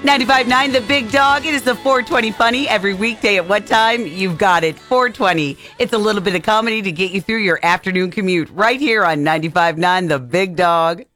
95.9 The Big Dog. It is the 420 Funny. Every weekday at what time? You've got it. 420. It's a little bit of comedy to get you through your afternoon commute right here on 95.9 The Big Dog.